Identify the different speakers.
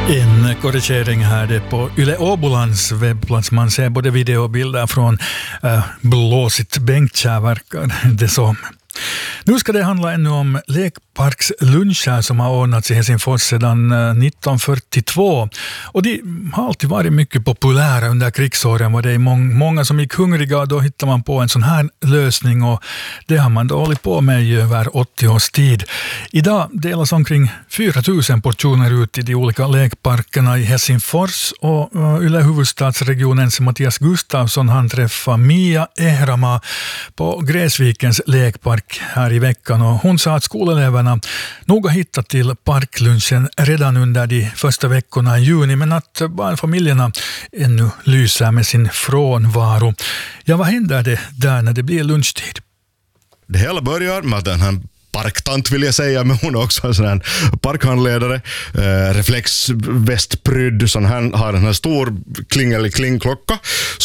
Speaker 1: En korrigering här det på Yle Åbolands webbplats. Man ser både video och bilder från blåsigt bänkskär verkar det som. Nu ska det handla ännu om lekparksluncher som har ordnats i Helsingfors sedan 1942. Och de har alltid varit mycket populära under krigsåren. Var det är många som gick hungriga och då hittar man på en sån här lösning. Och det har man då hållit på med i över 80 års tid. Idag delas omkring 4 000 portioner ut i de olika lekparkerna i Helsingfors. Och Yle huvudstadsregionens Mattias Gustafsson han träffar Mia Ehrama på Gräsvikens lekpark här i veckan och hon sa att skoleleverna nog har hittat till parklunchen redan under de första veckorna i juni men att barnfamiljerna ännu lyser med sin frånvaro. Ja, vad händer det där när det blir lunchtid?
Speaker 2: Det hela börjar med att den här parktant vill jag säga, men hon är också en sån här parkhandledare, reflexvästprydd, sån här, har en här stor klingklocka